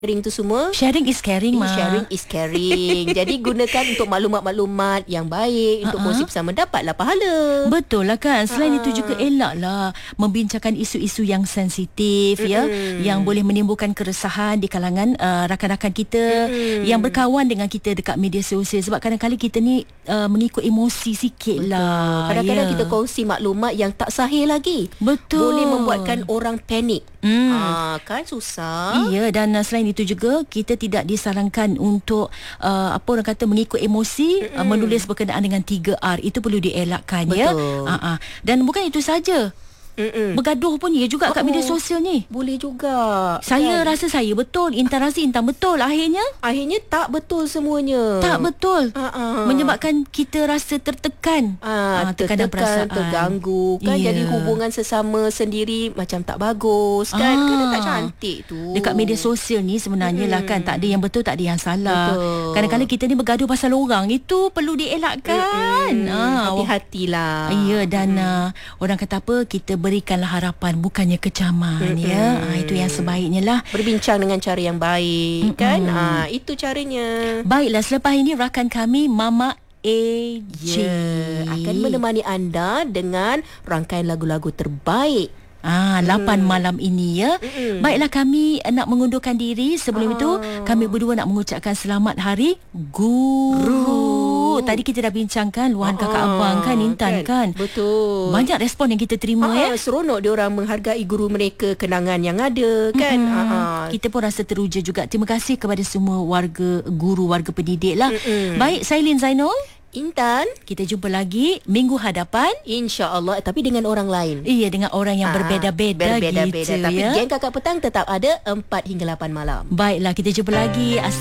sharing tu semua. Sharing is caring, Mak. Sharing is caring. Jadi gunakan untuk maklumat-maklumat yang baik, untuk kongsi bersama, dapatlah pahala. Betul lah kan. Selain itu juga elaklah membincangkan isu-isu yang sensitif, ya, yang boleh menimbulkan keresahan di kalangan rakan-rakan kita yang berkawan dengan kita dekat media sosial. Sebab kadang-kadang kita ni mengikut emosi sikit lah. Kadang-kadang kita kongsi maklumat yang tak sahih lagi. Betul. Boleh membuatkan orang panik. Kan susah. Iya, dan selain itu juga kita tidak disarankan untuk apa orang kata mengikut emosi, menulis berkenaan dengan 3R. Itu perlu dielakkan. Betul. Ya. Dan bukan itu saja. Bergaduh pun ya juga kat media sosial ni. Boleh juga. Saya rasa saya betul, Intan rasa Intan betul. Akhirnya tak betul semuanya. tak betul. Menyebabkan kita rasa tertekan. Tekanan perasaan, terganggu kan. Jadi hubungan sesama sendiri macam tak bagus kan. Kan tak cantik tu. Dekat media sosial ni sebenarnya lah kan, tak ada yang betul, tak ada yang salah. Betul. Kadang-kadang kita ni bergaduh pasal orang, itu perlu dielakkan. Hati-hatilah. Ya, dan orang kata apa, kita berikanlah harapan, bukannya kecaman. Ya, itu yang sebaiknya lah. Berbincang dengan cara yang baik kan. Itu caranya. Baiklah, selepas ini rakan kami Mama AJ akan menemani anda dengan rangkaian lagu-lagu terbaik 8 malam ini, ya. Baiklah, kami nak mengundurkan diri. Sebelum itu kami berdua nak mengucapkan selamat Hari Guru. Tadi kita dah bincangkan luahan kakak abang kan, Intan kan. Betul. Banyak respon yang kita terima, ya. Seronok diorang menghargai guru mereka, kenangan yang ada kan. Kita pun rasa teruja juga. Terima kasih kepada semua warga guru, warga pendidik lah. Baik, saya Lin Zainul, Intan, kita jumpa lagi minggu hadapan, insya-Allah, tapi dengan orang lain. Iya, dengan orang yang berbeza-beza gitu, tapi ya. Geng Kakak Petang tetap ada 4 hingga 8 malam. Baiklah, kita jumpa lagi.